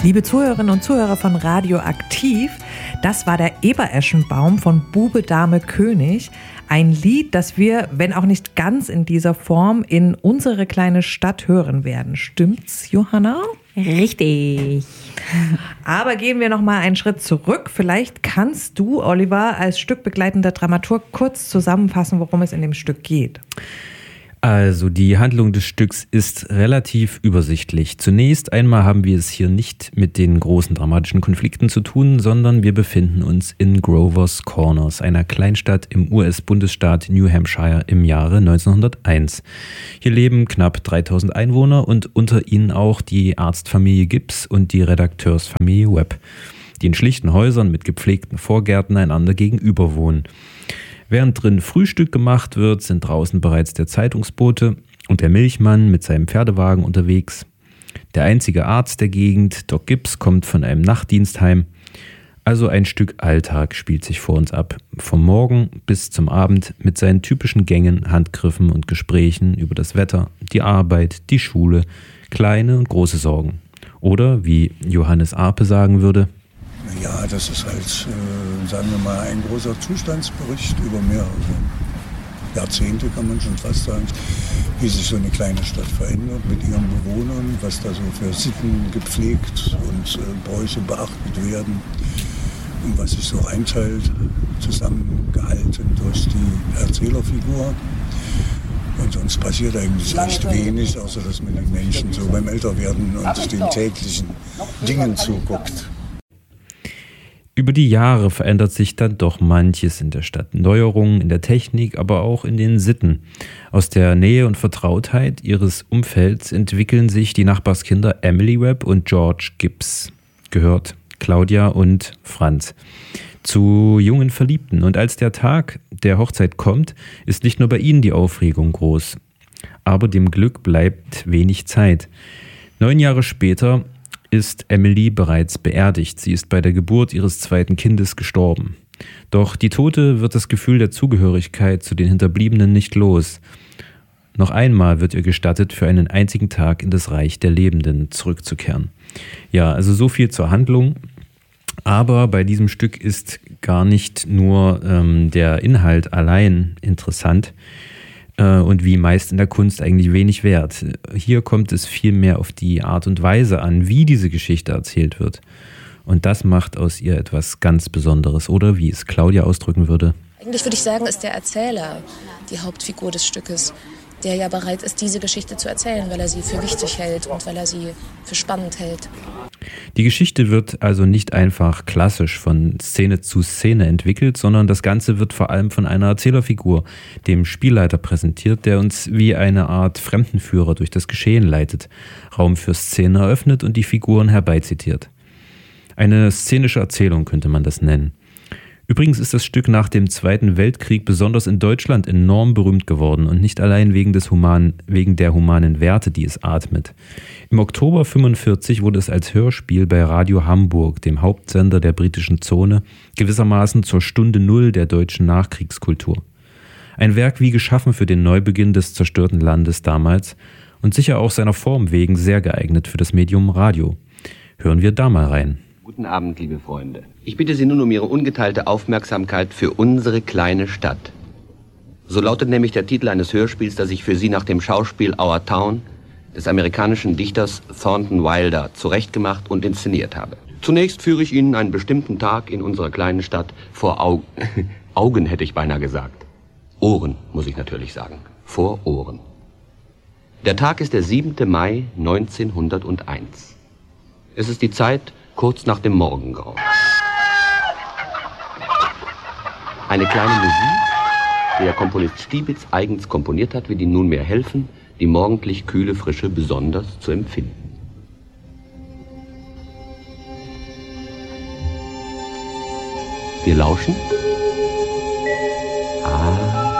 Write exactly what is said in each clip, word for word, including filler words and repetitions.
Liebe Zuhörerinnen und Zuhörer von Radioaktiv, das war der Ebereschenbaum von Bube, Dame, König. Ein Lied, das wir, wenn auch nicht ganz in dieser Form, in unsere kleine Stadt hören werden. Stimmt's, Johanna? Richtig. Aber gehen wir noch mal einen Schritt zurück. Vielleicht kannst du, Oliver, als stückbegleitender Dramaturg kurz zusammenfassen, worum es in dem Stück geht. Also die Handlung des Stücks ist relativ übersichtlich. Zunächst einmal haben wir es hier nicht mit den großen dramatischen Konflikten zu tun, sondern wir befinden uns in Grover's Corners, einer Kleinstadt im U S-Bundesstaat New Hampshire im Jahre neunzehnhunderteins. Hier leben knapp dreitausend Einwohner und unter ihnen auch die Arztfamilie Gibbs und die Redakteursfamilie Webb, die in schlichten Häusern mit gepflegten Vorgärten einander gegenüber wohnen. Während drin Frühstück gemacht wird, sind draußen bereits der Zeitungsbote und der Milchmann mit seinem Pferdewagen unterwegs. Der einzige Arzt der Gegend, Doc Gibbs, kommt von einem Nachtdienst heim. Also ein Stück Alltag spielt sich vor uns ab. Vom Morgen bis zum Abend mit seinen typischen Gängen, Handgriffen und Gesprächen über das Wetter, die Arbeit, die Schule, kleine und große Sorgen. Oder, wie Johannes Arpe sagen würde: Ja, das ist halt, äh, sagen wir mal, ein großer Zustandsbericht über mehrere Jahrzehnte, kann man schon fast sagen, wie sich so eine kleine Stadt verändert mit ihren Bewohnern, was da so für Sitten gepflegt und äh, Bräuche beachtet werden und was sich so einteilt, zusammengehalten durch die Erzählerfigur. Und sonst passiert eigentlich recht wenig, außer dass man den Menschen so beim Älterwerden und den täglichen Dingen zuguckt. Über die Jahre verändert sich dann doch manches in der Stadt. Neuerungen in der Technik, aber auch in den Sitten. Aus der Nähe und Vertrautheit ihres Umfelds entwickeln sich die Nachbarskinder Emily Webb und George Gibbs, gehört Claudia und Franz, zu jungen Verliebten. Und als der Tag der Hochzeit kommt, ist nicht nur bei ihnen die Aufregung groß. Aber dem Glück bleibt wenig Zeit. Neun Jahre später ist Emily bereits beerdigt. Sie ist bei der Geburt ihres zweiten Kindes gestorben. Doch die Tote wird das Gefühl der Zugehörigkeit zu den Hinterbliebenen nicht los. Noch einmal wird ihr gestattet, für einen einzigen Tag in das Reich der Lebenden zurückzukehren. Ja, also so viel zur Handlung. Aber bei diesem Stück ist gar nicht nur ähm, der Inhalt allein interessant äh, und wie meist in der Kunst eigentlich wenig wert. Hier kommt es vielmehr auf die Art und Weise an, wie diese Geschichte erzählt wird. Und das macht aus ihr etwas ganz Besonderes, oder wie es Claudia ausdrücken würde. Eigentlich würde ich sagen, ist der Erzähler die Hauptfigur des Stückes, der ja bereit ist, diese Geschichte zu erzählen, weil er sie für wichtig hält und weil er sie für spannend hält. Die Geschichte wird also nicht einfach klassisch von Szene zu Szene entwickelt, sondern das Ganze wird vor allem von einer Erzählerfigur, dem Spielleiter, präsentiert, der uns wie eine Art Fremdenführer durch das Geschehen leitet, Raum für Szenen eröffnet und die Figuren herbeizitiert. Eine szenische Erzählung könnte man das nennen. Übrigens ist das Stück nach dem Zweiten Weltkrieg besonders in Deutschland enorm berühmt geworden und nicht allein wegen, des humanen, wegen der humanen Werte, die es atmet. Im Oktober fünfundvierzig wurde es als Hörspiel bei Radio Hamburg, dem Hauptsender der britischen Zone, gewissermaßen zur Stunde Null der deutschen Nachkriegskultur. Ein Werk wie geschaffen für den Neubeginn des zerstörten Landes damals und sicher auch seiner Form wegen sehr geeignet für das Medium Radio. Hören wir da mal rein. Guten Abend, liebe Freunde. Ich bitte Sie nun um Ihre ungeteilte Aufmerksamkeit für unsere kleine Stadt. So lautet nämlich der Titel eines Hörspiels, das ich für Sie nach dem Schauspiel Our Town des amerikanischen Dichters Thornton Wilder zurechtgemacht und inszeniert habe. Zunächst führe ich Ihnen einen bestimmten Tag in unserer kleinen Stadt vor Augen. Augen hätte ich beinahe gesagt. Ohren, muss ich natürlich sagen. Vor Ohren. Der Tag ist der siebente Mai neunzehnhunderteins. Es ist die Zeit kurz nach dem Morgengrauen. Eine kleine Musik, die der Komponist Stibitz eigens komponiert hat, wird Ihnen nunmehr helfen, die morgendlich kühle Frische besonders zu empfinden. Wir lauschen. Ah.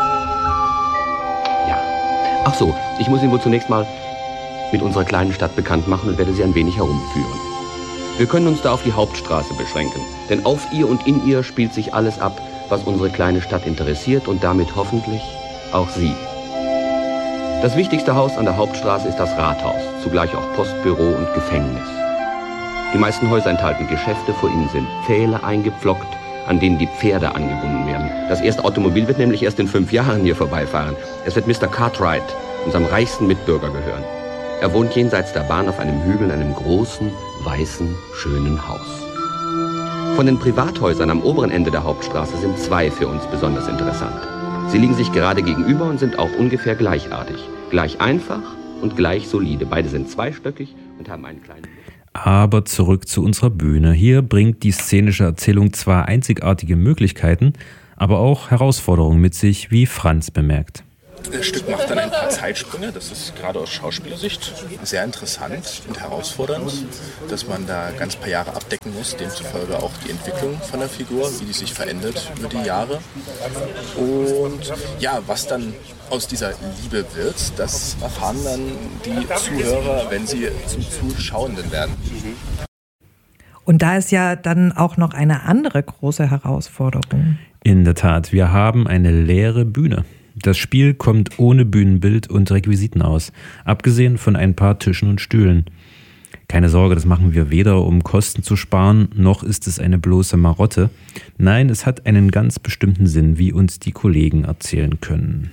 Ja. Ach so, ich muss Ihnen wohl zunächst mal mit unserer kleinen Stadt bekannt machen und werde Sie ein wenig herumführen. Wir können uns da auf die Hauptstraße beschränken, denn auf ihr und in ihr spielt sich alles ab, was unsere kleine Stadt interessiert und damit hoffentlich auch Sie. Das wichtigste Haus an der Hauptstraße ist das Rathaus, zugleich auch Postbüro und Gefängnis. Die meisten Häuser enthalten Geschäfte, vor ihnen sind Pfähle eingepflockt, an denen die Pferde angebunden werden. Das erste Automobil wird nämlich erst in fünf Jahren hier vorbeifahren. Es wird Mister Cartwright, unserem reichsten Mitbürger, gehören. Er wohnt jenseits der Bahn auf einem Hügel in einem großen, weißen, schönen Haus. Von den Privathäusern am oberen Ende der Hauptstraße sind zwei für uns besonders interessant. Sie liegen sich gerade gegenüber und sind auch ungefähr gleichartig. Gleich einfach und gleich solide. Beide sind zweistöckig und haben einen kleinen... Aber zurück zu unserer Bühne. Hier bringt die szenische Erzählung zwar einzigartige Möglichkeiten, aber auch Herausforderungen mit sich, wie Franz bemerkt. Das Stück macht dann ein paar Zeitsprünge, das ist gerade aus Schauspielersicht sehr interessant und herausfordernd, dass man da ganz paar Jahre abdecken muss, demzufolge auch die Entwicklung von der Figur, wie die sich verändert über die Jahre. Und ja, was dann aus dieser Liebe wird, das erfahren dann die Zuhörer, wenn sie zum Zuschauenden werden. Und da ist ja dann auch noch eine andere große Herausforderung. In der Tat, wir haben eine leere Bühne. Das Spiel kommt ohne Bühnenbild und Requisiten aus, abgesehen von ein paar Tischen und Stühlen. Keine Sorge, das machen wir weder, um Kosten zu sparen, noch ist es eine bloße Marotte. Nein, es hat einen ganz bestimmten Sinn, wie uns die Kollegen erzählen können.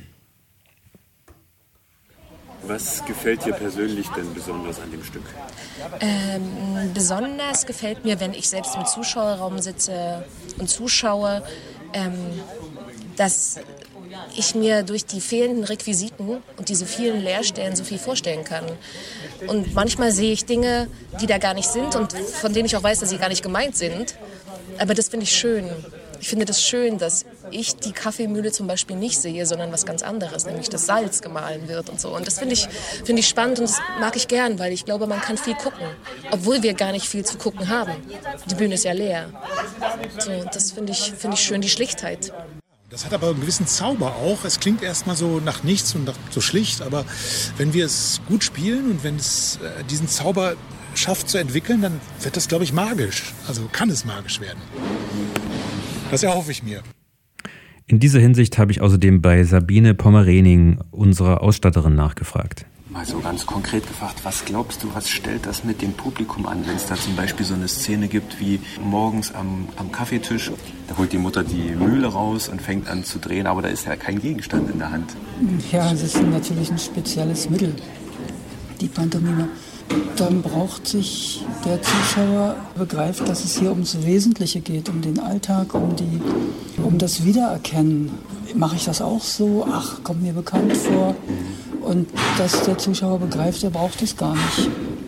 Was gefällt dir persönlich denn besonders an dem Stück? Ähm, besonders gefällt mir, wenn ich selbst im Zuschauerraum sitze und zuschaue, ähm, dass ich mir durch die fehlenden Requisiten und diese vielen Leerstellen so viel vorstellen kann. Und manchmal sehe ich Dinge, die da gar nicht sind und von denen ich auch weiß, dass sie gar nicht gemeint sind. Aber das finde ich schön. Ich finde das schön, dass ich die Kaffeemühle zum Beispiel nicht sehe, sondern was ganz anderes, nämlich das Salz gemahlen wird und so. Und das finde ich, finde ich spannend und das mag ich gern, weil ich glaube, man kann viel gucken, obwohl wir gar nicht viel zu gucken haben. Die Bühne ist ja leer. So, das finde ich, finde ich schön, die Schlichtheit. Das hat aber einen gewissen Zauber auch. Es klingt erstmal so nach nichts und nach so schlicht, aber wenn wir es gut spielen und wenn es äh, diesen Zauber schafft zu entwickeln, dann wird das, glaube ich, magisch. Also kann es magisch werden. Das erhoffe ich mir. In dieser Hinsicht habe ich außerdem bei Sabine Pommerening, unserer Ausstatterin, nachgefragt. Mal so ganz konkret gefragt, was glaubst du, was stellt das mit dem Publikum an, wenn es da zum Beispiel so eine Szene gibt wie morgens am, am Kaffeetisch, da holt die Mutter die Mühle raus und fängt an zu drehen, aber da ist ja kein Gegenstand in der Hand. Ja, es ist natürlich ein spezielles Mittel, die Pantomime. Dann braucht sich der Zuschauer begreift, dass es hier ums Wesentliche geht, um den Alltag, um, die, um das Wiedererkennen. Mache ich das auch so? Ach, kommt mir bekannt vor. Und dass der Zuschauer begreift, er braucht es gar nicht.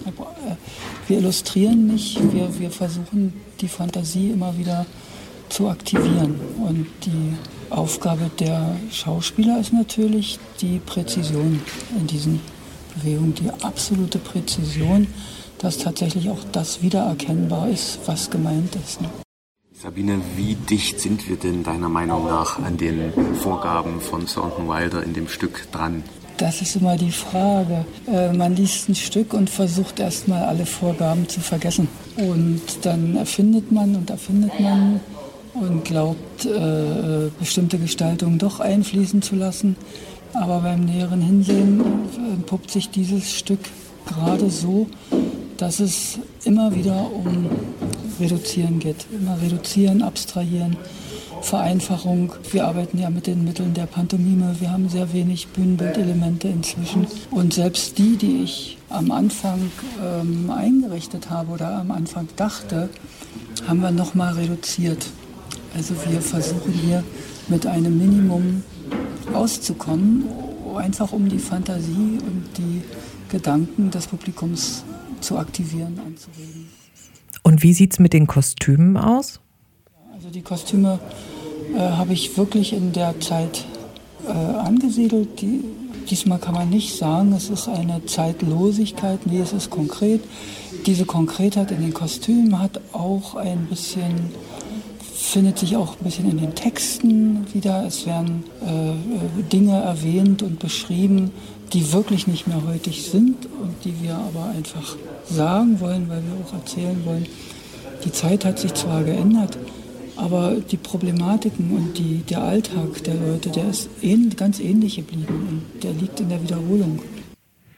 Wir illustrieren nicht, wir, wir versuchen die Fantasie immer wieder zu aktivieren. Und die Aufgabe der Schauspieler ist natürlich die Präzision in diesen Bewegungen, die absolute Präzision, dass tatsächlich auch das wiedererkennbar ist, was gemeint ist. Sabine, wie dicht sind wir denn deiner Meinung nach an den Vorgaben von Thornton Wilder in dem Stück dran? Das ist immer die Frage. Äh, man liest ein Stück und versucht erstmal alle Vorgaben zu vergessen. Und dann erfindet man und erfindet man und glaubt, äh, bestimmte Gestaltungen doch einfließen zu lassen. Aber beim näheren Hinsehen entpuppt sich dieses Stück gerade so, dass es immer wieder um Reduzieren geht. Immer reduzieren, abstrahieren, Vereinfachung. Wir arbeiten ja mit den Mitteln der Pantomime. Wir haben sehr wenig Bühnenbildelemente inzwischen. Und selbst die, die ich am Anfang ähm, eingerichtet habe oder am Anfang dachte, haben wir nochmal reduziert. Also wir versuchen hier mit einem Minimum auszukommen, einfach um die Fantasie und die Gedanken des Publikums zu aktivieren, anzuregen. Und wie sieht es mit den Kostümen aus? Also die Kostüme äh, habe ich wirklich in der Zeit äh, angesiedelt. Die, diesmal kann man nicht sagen, es ist eine Zeitlosigkeit, nee, es ist konkret. Diese Konkretheit in den Kostümen hat auch ein bisschen, findet sich auch ein bisschen in den Texten wieder. Es werden äh, Dinge erwähnt und beschrieben, die wirklich nicht mehr heutig sind und die wir aber einfach sagen wollen, weil wir auch erzählen wollen. Die Zeit hat sich zwar geändert, aber die Problematiken und die, der Alltag der Leute, der ist ähn, ganz ähnlich geblieben und der liegt in der Wiederholung.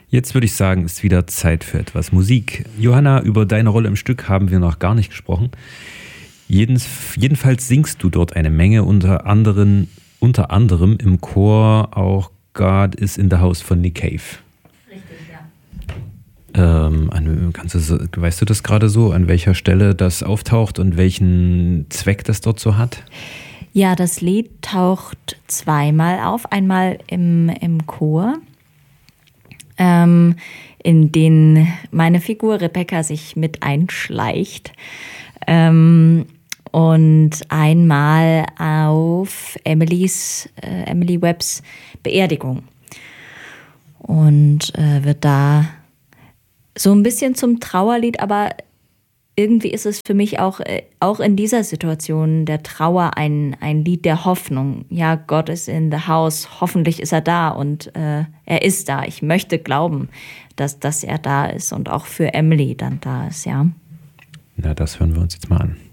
Jetzt würde ich sagen, ist wieder Zeit für etwas Musik. Johanna, über deine Rolle im Stück haben wir noch gar nicht gesprochen. Jedens, jedenfalls singst du dort eine Menge, unter anderem, unter anderem im Chor auch God is in the House von Nick Cave. Richtig, ja. Ähm, an, kannst du, weißt du das gerade so, an welcher Stelle das auftaucht und welchen Zweck das dort so hat? Ja, das Lied taucht zweimal auf. Einmal im, im Chor, ähm, in den meine Figur Rebecca sich mit einschleicht. Ähm, und einmal auf Emilys, äh, Emily Webbs Beerdigung. Und äh, wird da so ein bisschen zum Trauerlied, aber irgendwie ist es für mich auch, äh, auch in dieser Situation der Trauer ein, ein Lied der Hoffnung. Ja, Gott ist in the house, hoffentlich ist er da und äh, er ist da. Ich möchte glauben, dass, dass er da ist und auch für Emily dann da ist, ja. Na, das hören wir uns jetzt mal an.